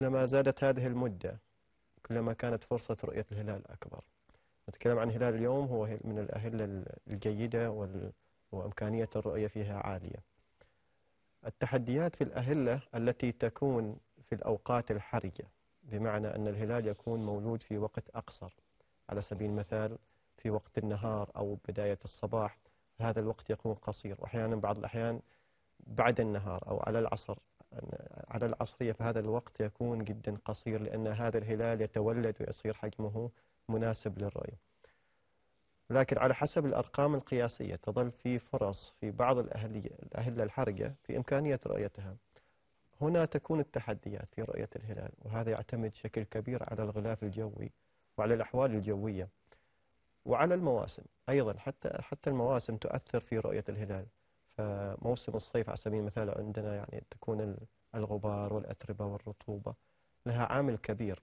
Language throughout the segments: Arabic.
كلما زادت هذه المدة كلما كانت فرصة رؤية الهلال أكبر. نتكلم عن هلال اليوم، هو من الأهلة الجيدة وإمكانية الرؤية فيها عالية. التحديات في الأهلة التي تكون في الأوقات الحرجة، بمعنى أن الهلال يكون مولود في وقت أقصر، على سبيل المثال في وقت النهار أو بداية الصباح، هذا الوقت يكون قصير، وأحيانا بعض الأحيان بعد النهار أو على العصرية، فهذا الوقت يكون جدا قصير، لأن هذا الهلال يتولد ويصير حجمه مناسب للرؤية. لكن على حسب الأرقام القياسية تظل في فرص في بعض الأهلة الحرجة في إمكانية رؤيتها. هنا تكون التحديات في رؤية الهلال، وهذا يعتمد بشكل كبير على الغلاف الجوي وعلى الأحوال الجوية وعلى المواسم أيضا. حتى المواسم تؤثر في رؤية الهلال. فموسم الصيف على سبيل المثال عندنا يعني تكون الغبار والأتربة والرطوبة لها عامل كبير،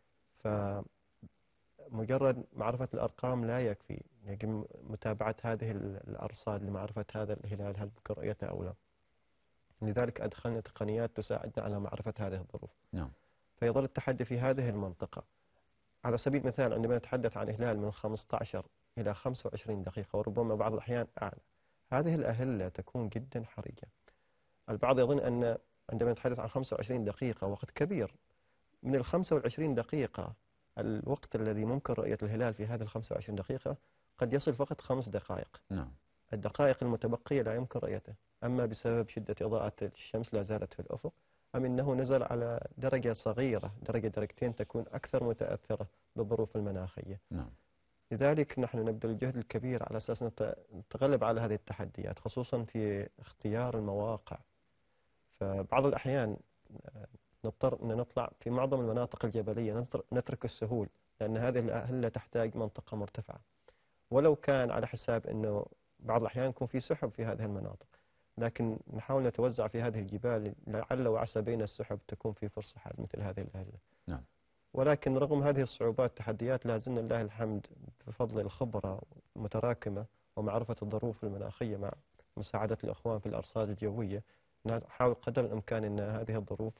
فمجرد معرفة الأرقام لا يكفي، يجب متابعة هذه الأرصاد لمعرفة هذا الهلال هل بك رؤيته أو لا. لذلك أدخلنا تقنيات تساعدنا على معرفة هذه الظروف. نعم. فيظل التحدي في هذه المنطقة. على سبيل المثال عندما نتحدث عن إهلال من 15 إلى 25 دقيقة وربما بعض الأحيان أعلى، هذه الأهلة تكون جدا حرجة. البعض يظن أن عندما نتحدث عن 25 دقيقة وقت كبير. من ال 25 دقيقة الوقت الذي ممكن رؤية الهلال في هذه ال 25 دقيقة قد يصل فقط 5 دقائق. نعم. الدقائق المتبقية لا يمكن رؤيته، أما بسبب شدة إضاءة الشمس لا زالت في الأفق، أم أنه نزل على درجة صغيرة، درجتين تكون أكثر متأثرة بالظروف المناخية. نعم. لذلك نحن نبذل الجهد الكبير على أساس نتغلب على هذه التحديات، خصوصا في اختيار المواقع. فبعض الأحيان نضطر أن نطلع في معظم المناطق الجبلية، نترك السهول، لأن هذه الأهلة تحتاج منطقة مرتفعة، ولو كان على حساب أنه بعض الأحيان يكون في سحب في هذه المناطق، لكن نحاول نتوزع في هذه الجبال، لعل وعسى بين السحب تكون في فرصة حال مثل هذه الأهلة. نعم. ولكن رغم هذه الصعوبات والتحديات لا زلنا لله الحمد بفضل الخبرة المتراكمة ومعرفة الظروف المناخية مع مساعدة الإخوان في الأرصاد الجوية، نحاول قدر الإمكان أن هذه الظروف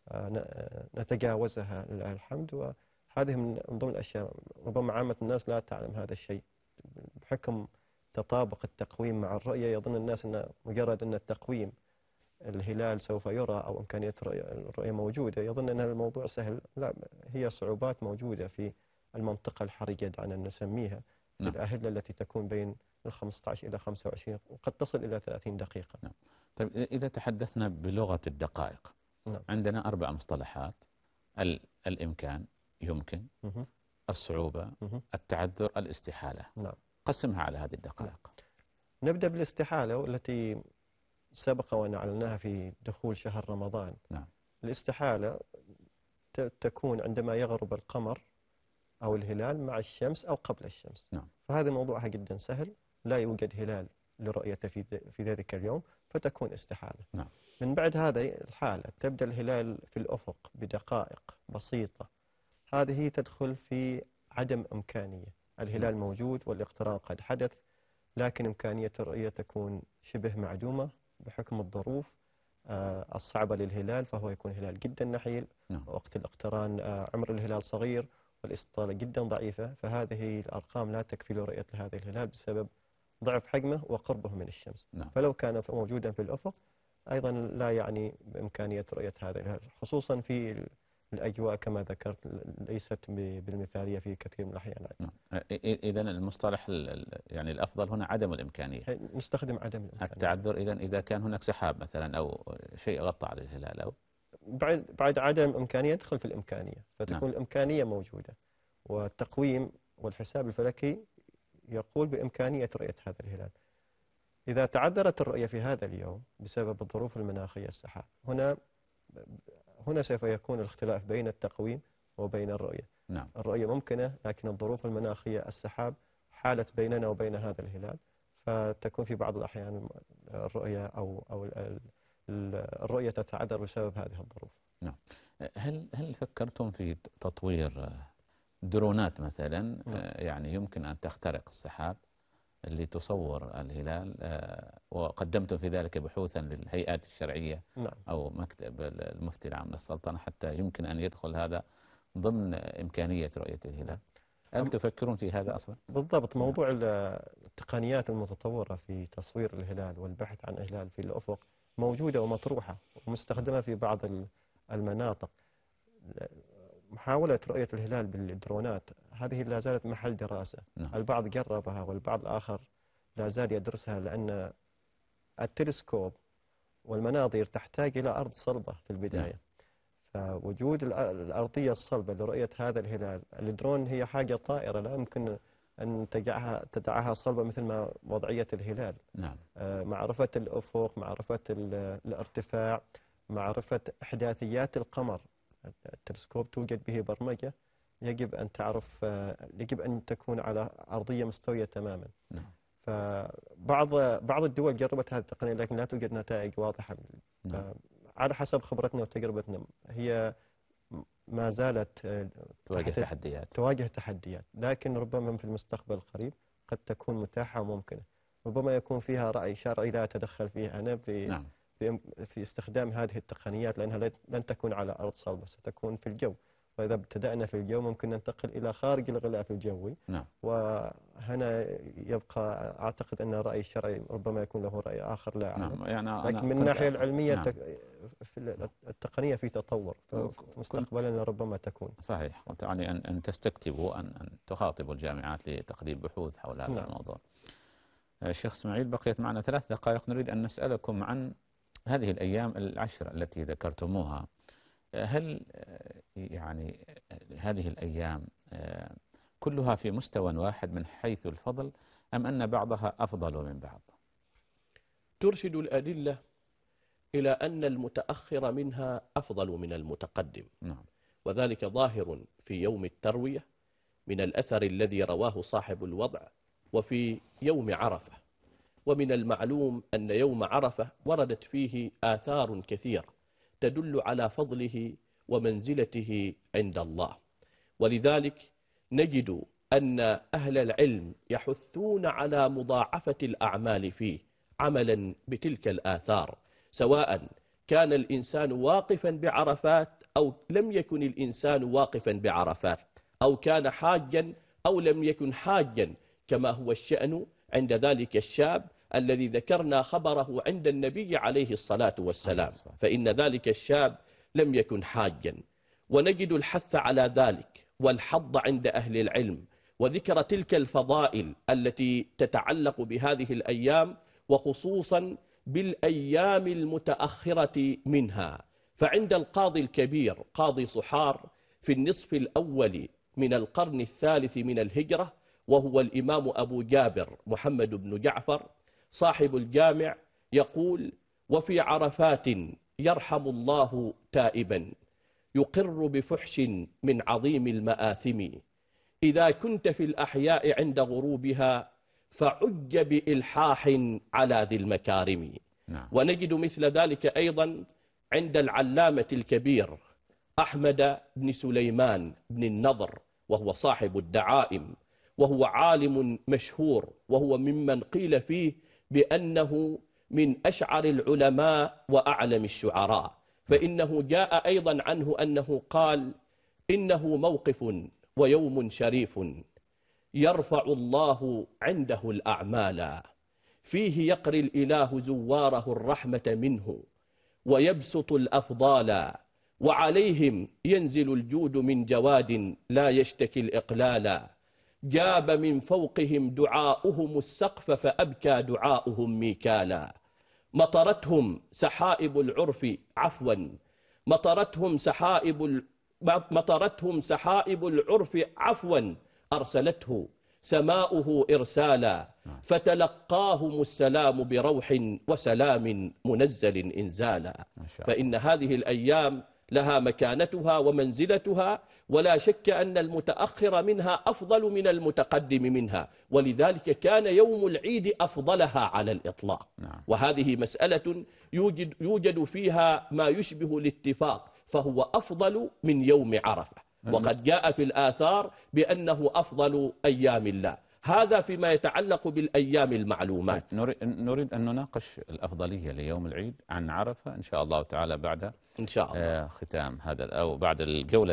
نتجاوزها لله الحمد. وهذه من ضمن الأشياء ربما عامة الناس لا تعلم هذا الشيء، بحكم تطابق التقويم مع الرؤية يظن الناس أن مجرد أن التقويم الهلال سوف يرى أو إمكانية الرؤية موجودة يظن أن الموضوع سهل. لا، هي صعوبات موجودة في المنطقة الحرجة دعنا نسميها، نعم. الأهلة التي تكون بين 15 إلى 25 وقد تصل إلى 30 دقيقة. نعم. طيب إذا تحدثنا بلغة الدقائق، نعم. عندنا 4 مصطلحات: الإمكان، يمكن، الصعوبة، التعذر، الاستحالة. نعم. قسمها على هذه الدقائق. نبدأ بالاستحالة والتي سبق وأن أعلناها في دخول شهر رمضان. نعم. الاستحالة تكون عندما يغرب القمر أو الهلال مع الشمس أو قبل الشمس. نعم. فهذا موضوعها جدا سهل، لا يوجد هلال لرؤيته في ذلك اليوم، فتكون استحالة. نعم. من بعد هذه الحالة تبدأ الهلال في الأفق بدقائق بسيطة، هذه تدخل في عدم إمكانية. الهلال موجود والاقتران قد حدث، لكن إمكانية الرؤية تكون شبه معدومة بحكم الظروف الصعبة للهلال، فهو يكون هلال جدا نحيل. نعم. وقت الاقتران عمر الهلال صغير والاستطالة جدا ضعيفة، فهذه الأرقام لا تكفي لرؤية هذا الهلال بسبب ضعف حجمه وقربه من الشمس. نعم. فلو كان موجودا في الأفق أيضا لا يعني بإمكانية رؤية هذا الهلال، خصوصا في الأجواء كما ذكرت ليست بالمثالية في كثير من الأحيان. نعم. إذا المصطلح يعني الأفضل هنا عدم الإمكانية، نستخدم عدم الإمكانية. التعذر إذا كان هناك سحاب مثلا أو شيء غطى على الهلال، أو بعد عدم إمكانية يدخل في الإمكانية، فتكون نعم. الإمكانية موجودة، والتقويم والحساب الفلكي يقول بإمكانية رؤية هذا الهلال. إذا تعذرت الرؤية في هذا اليوم بسبب الظروف المناخية السحاب، هنا سوف يكون الاختلاف بين التقويم وبين الرؤية. نعم. الرؤية ممكنة، لكن الظروف المناخية السحاب حالت بيننا وبين هذا الهلال، فتكون في بعض الأحيان الرؤية أو الرؤية تتعذر بسبب هذه الظروف. نعم. هل فكرتم في تطوير درونات مثلا؟ نعم. يعني يمكن أن تخترق السحاب اللي تصور الهلال، وقدمتم في ذلك بحوثا للهيئات الشرعية نعم. أو مكتب المفتي العام للسلطنة حتى يمكن أن يدخل هذا ضمن إمكانية رؤية الهلال. هل تفكرون في هذا أصلا؟ بالضبط. موضوع التقنيات المتطورة في تصوير الهلال والبحث عن الهلال في الأفق موجودة ومطروحة ومستخدمة في بعض المناطق. محاولة رؤية الهلال بالدرونات هذه لا زالت محل دراسة. البعض جربها والبعض الآخر لا زال يدرسها، لأن التلسكوب والمناظير تحتاج إلى أرض صلبة في البداية. فوجود الأرضية الصلبة لرؤية هذا الهلال، الدرون هي حاجة طائرة لا يمكن أن تدعها صلبة مثل ما وضعية الهلال. نعم. معرفة الأفق، معرفة الارتفاع، معرفة إحداثيات القمر. التلسكوب توجد به برمجة، يجب أن تعرف، يجب أن تكون على أرضية مستوية تماما. نعم. فبعض الدول جربت هذه التقنية لكن لا توجد نتائج واضحة. نعم. على حسب خبرتنا وتجربتنا هي ما زالت تواجه تحديات، لكن ربما في المستقبل القريب قد تكون متاحة وممكنة. ربما يكون فيها رأي شرعي لا أتدخل فيه أنا نعم. في استخدام هذه التقنيات، لأنها لن تكون على أرض صلبة، ستكون في الجو. وإذا ابتدأنا في الجو ممكن ننتقل إلى خارج الغلاف الجوي. نعم. وهنا يبقى أعتقد أن الرأي الشرعي ربما يكون له رأي آخر لا أعلم. نعم. يعني لكن من الناحية العلمية نعم. التقنية في تطور، مستقبلا ربما تكون. صحيح. وتعني أن تستكتبوا أن تخاطبوا الجامعات لتقديم بحوث حول هذا نعم. الموضوع. شيخ اسماعيل، بقيت معنا 3 دقائق، نريد أن نسألكم عن هذه الأيام العشر التي ذكرتموها. هل يعني هذه الأيام كلها في مستوى واحد من حيث الفضل، أم أن بعضها أفضل من بعض؟ ترشد الأدلة إلى أن المتأخر منها أفضل من المتقدم. نعم. وذلك ظاهر في يوم التروية من الأثر الذي رواه صاحب الوضع، وفي يوم عرفة. ومن المعلوم أن يوم عرفة وردت فيه آثار كثيرة تدل على فضله ومنزلته عند الله، ولذلك نجد أن أهل العلم يحثون على مضاعفة الأعمال فيه عملا بتلك الآثار، سواء كان الإنسان واقفا بعرفات أو لم يكن الإنسان واقفا بعرفات، أو كان حاجا أو لم يكن حاجا، كما هو الشأن عند ذلك الشاب الذي ذكرنا خبره عند النبي عليه الصلاة والسلام، فإن ذلك الشاب لم يكن حاجا. ونجد الحث على ذلك والحض عند أهل العلم وذكر تلك الفضائل التي تتعلق بهذه الأيام، وخصوصا بالأيام المتأخرة منها. فعند القاضي الكبير قاضي صحار في النصف الأول من القرن الثالث من الهجرة، وهو الإمام أبو جابر محمد بن جعفر صاحب الجامع، يقول: وفي عرفات يرحم الله تائبا يقر بفحش من عظيم المآثم، إذا كنت في الأحياء عند غروبها فعج بإلحاح على ذي المكارم. نعم. ونجد مثل ذلك أيضا عند العلامة الكبير أحمد بن سليمان بن النضر، وهو صاحب الدعائم، وهو عالم مشهور، وهو ممن قيل فيه بأنه من أشعر العلماء وأعلم الشعراء. فإنه جاء أيضا عنه أنه قال: إنه موقف ويوم شريف يرفع الله عنده الأعمال، فيه يقري الإله زواره الرحمة منه ويبسط الأفضال، وعليهم ينزل الجود من جواد لا يشتكي الإقلال، جاب من فوقهم دعاؤهم السقف فأبكى دعاؤهم ميكالا، مطرتهم سحائب العرف عفوا مطرتهم سحائب العرف عفوا أرسلته سماؤه إرسالا، فتلقاهم السلام بروح وسلام منزل إنزالا. فإن هذه الأيام لها مكانتها ومنزلتها، ولا شك أن المتأخر منها أفضل من المتقدم منها، ولذلك كان يوم العيد أفضلها على الإطلاق. وهذه مسألة يوجد فيها ما يشبه الاتفاق، فهو أفضل من يوم عرفة، وقد جاء في الآثار بأنه أفضل أيام الله. هذا فيما يتعلق بالأيام المعلومات. نريد أن نناقش الأفضلية ليوم العيد عن عرفة إن شاء الله تعالى بعد إن شاء الله ختام هذا أو بعد الجولة